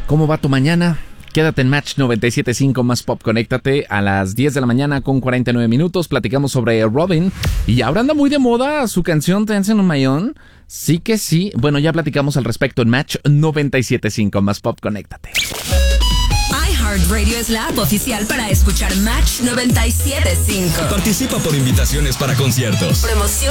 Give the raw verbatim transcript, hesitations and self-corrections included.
¿Cómo va tu mañana? Quédate en Match noventa y siete punto cinco más Pop. Conéctate a las diez de la mañana con cuarenta y nueve minutos. Platicamos sobre Robyn. Y ahora anda muy de moda su canción Dancing on My Own. Sí que sí. Bueno, ya platicamos al respecto en Match noventa y siete punto cinco más Pop. Conéctate. iHeartRadio es la app oficial para escuchar Match noventa y siete punto cinco. Participa por invitaciones para conciertos, promoción